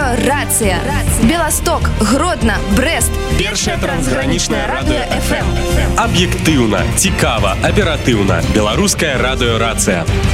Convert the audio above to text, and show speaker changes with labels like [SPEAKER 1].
[SPEAKER 1] Радиорация. Белосток, Гродно, Брест.
[SPEAKER 2] Першая трансграничная радио FM.
[SPEAKER 3] Аб'ектыўна, цікава, аператыўна. Беларуская радыёрацыя.